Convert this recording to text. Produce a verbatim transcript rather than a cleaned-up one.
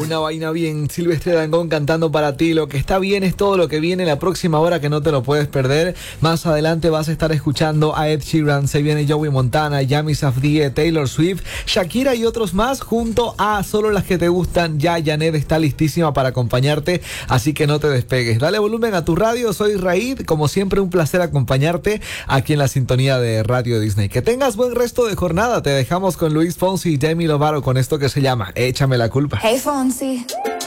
Una vaina bien, Silvestre Dangond cantando para ti. Lo que está bien es todo lo que viene la próxima hora, que no te lo puedes perder. Más adelante vas a estar escuchando a Ed Sheeran, se viene Joey Montana, Yami Safdie, Taylor Swift, Shakira y otros más, junto a Solo las que te gustan. Ya Janet está listísima para acompañarte, así que no te despegues. Dale volumen a tu radio, soy Raid, como siempre un placer acompañarte aquí en la sintonía de Radio Disney. Que tengas buen resto de jornada, te dejamos con Luis Fonsi y Demi Lovato con esto que se llama Échame la culpa. Hey Fonsi.